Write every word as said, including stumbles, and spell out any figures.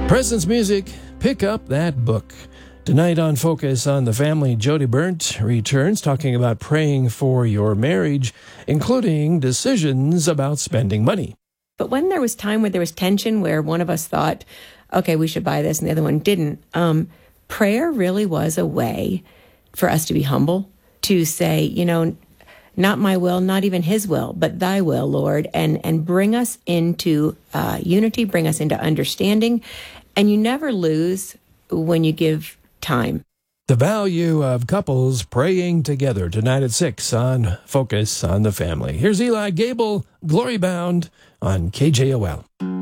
Presence Music, pick up that book. Tonight on Focus on the Family, Jody Burnt returns talking about praying for your marriage, including decisions about spending money. But when there was time where there was tension, where one of us thought, okay, we should buy this, and the other one didn't, um, prayer really was a way for us to be humble, to say, you know, not my will, not even his will, but thy will, Lord, and, and bring us into uh, unity, bring us into understanding. And you never lose when you give time. The value of couples praying together tonight at six on Focus on the Family. Here's Eli Gable, Glory Bound on K J O L.